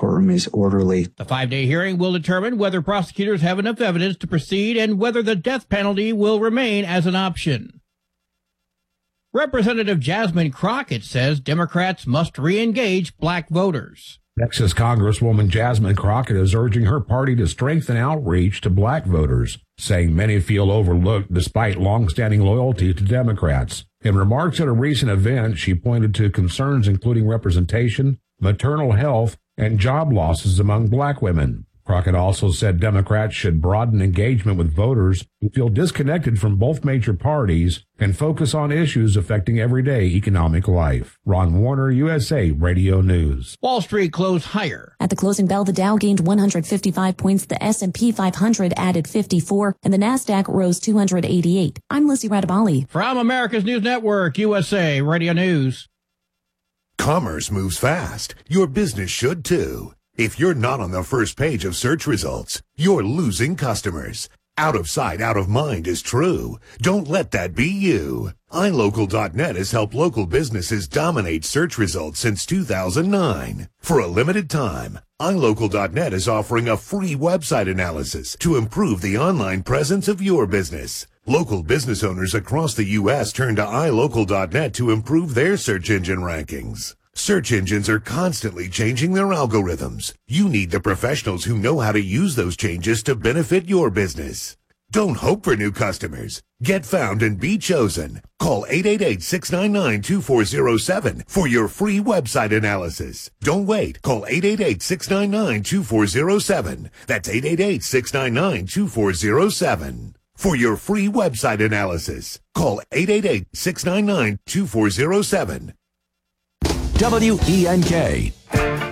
courtroom is orderly. The 5-day hearing will determine whether prosecutors have enough evidence to proceed and whether the death penalty will remain as an option. Representative Jasmine Crockett says Democrats must re-engage black voters. Texas Congresswoman Jasmine Crockett is urging her party to strengthen outreach to black voters, saying many feel overlooked despite longstanding loyalty to Democrats. In remarks at a recent event, she pointed to concerns including representation, maternal health, and job losses among black women. Crockett also said Democrats should broaden engagement with voters who feel disconnected from both major parties and focus on issues affecting everyday economic life. Ron Warner, USA Radio News. Wall Street closed higher. At the closing bell, the Dow gained 155 points, the S&P 500 added 54, and the Nasdaq rose 288. I'm Lucy Radabali. From America's News Network, USA Radio News. Commerce moves fast. Your business should too. If you're not on the first page of search results, you're losing customers. Out of sight, out of mind is true. Don't let that be you. iLocal.net has helped local businesses dominate search results since 2009. For a limited time, iLocal.net is offering a free website analysis to improve the online presence of your business. Local business owners across the U.S. turn to iLocal.net to improve their search engine rankings. Search engines are constantly changing their algorithms. You need the professionals who know how to use those changes to benefit your business. Don't hope for new customers. Get found and be chosen. Call 888-699-2407 for your free website analysis. Don't wait. Call 888-699-2407. That's 888-699-2407. For your free website analysis, call 888-699-2407. WENK.